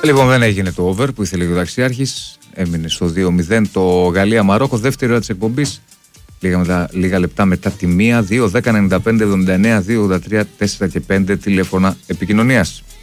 Λοιπόν, δεν έγινε το over που ήθελε ο Ταξιάρχης. Έμεινε στο 2-0 το Γαλλία-Μαρόκο. Δεύτερη ώρα της εκπομπής. Λίγα λεπτά μετά τη 1, 2, 10, 95, 79, 2, 83, 4 και 5 τηλέφωνα επικοινωνίας.